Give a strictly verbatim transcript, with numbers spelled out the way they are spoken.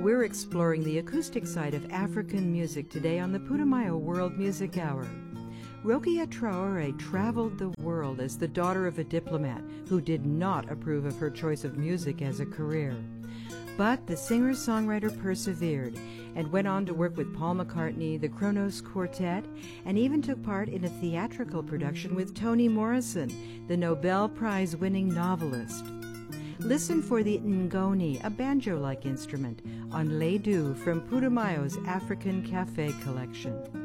We're exploring the acoustic side of African music today on the Putumayo World Music Hour. Rokia Traore traveled the world as the daughter of a diplomat who did not approve of her choice of music as a career. But the singer-songwriter persevered and went on to work with Paul McCartney, the Kronos Quartet, and even took part in a theatrical production with Toni Morrison, the Nobel Prize-winning novelist. Listen for the ngoni, a banjo-like instrument, on Ledu from Putumayo's African Cafe collection.